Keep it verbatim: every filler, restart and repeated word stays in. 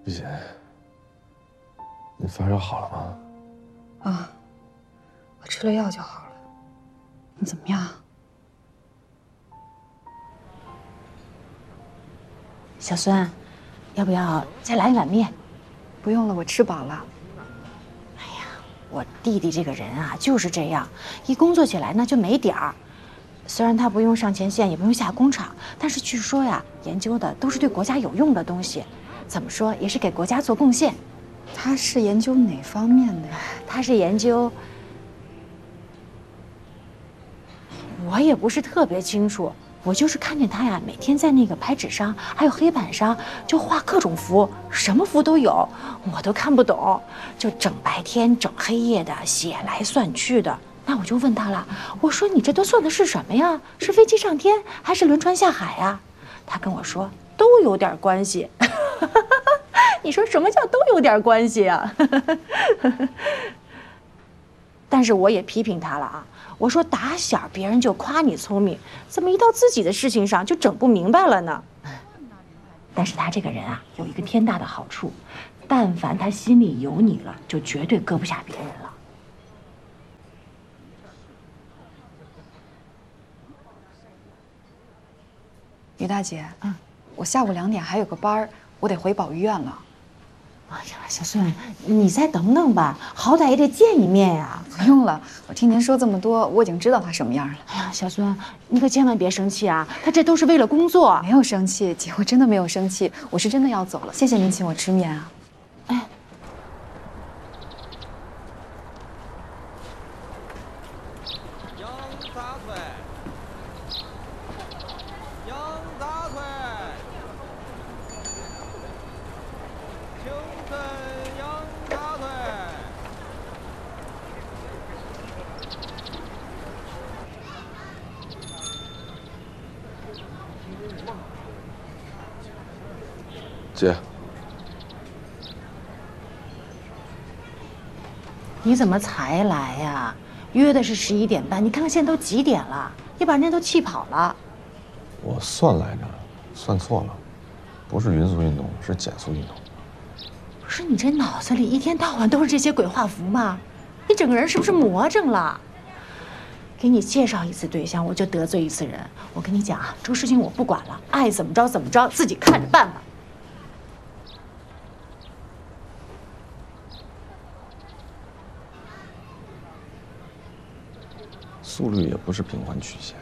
丽姐，你发烧好了吗？ 啊，我吃了药就好了。你怎么样？ 小孙，要不要再来一碗面？ 不用了，我吃饱了。 哎呀，我弟弟这个人啊，就是这样，一工作起来呢就没点儿。虽然他不用上前线，也不用下工厂，但是据说呀，研究的都是对国家有用的东西，怎么说也是给国家做贡献。 他是研究哪方面的呀？ 他是研究，我也不是特别清楚，我就是看见他呀，每天在那个白纸上还有黑板上就画各种符，什么符都有，我都看不懂，就整白天整黑夜的写来算去的。那我就问他了，我说你这都算的是什么呀？是飞机上天还是轮船下海呀？他跟我说都有点关系。你说什么叫都有点关系啊？但是我也批评他了啊，我说打小别人就夸你聪明，怎么一到自己的事情上就整不明白了呢？但是他这个人啊，有一个天大的好处，但凡他心里有你了，就绝对搁不下别人了。 于大姐，嗯，我下午两点还有个班儿，我得回保医院了。 哎呀，小孙，你再等等吧，好歹也得见一面呀。 不用了，我听您说这么多，我已经知道他什么样了。 哎呀，小孙，你可千万别生气啊，他这都是为了工作。 没有生气，姐，我真的没有生气，我是真的要走了。谢谢您请我吃面啊。 哎。 羊杂碎，羊杂碎，清晨羊杂碎。 姐， 你怎么才来呀？约的是十一点半，你看看现在都几点了？你把人家都气跑了。 我算来着，算错了，不是匀速运动，是减速运动。 不是你这脑子里一天到晚都是这些鬼画符吗？你整个人是不是魔怔了？给你介绍一次对象，我就得罪一次人。我跟你讲啊，这个事情我不管了，爱怎么着怎么着，自己看着办吧。 速率也不是平缓曲线，